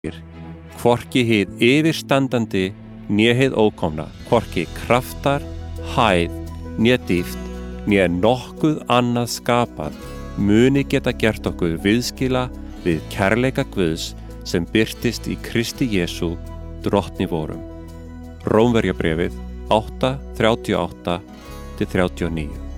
hvorki hið yfirstandandi né hið ókomna, hvorki kraftar, hæð, né dýpt, né nokkuð annað skapað, muni geta gert okkur viðskila við kærleika Guðs sem birtist í Kristi Jesú, drottni vorum. Rómverjabréfið 8:38-39.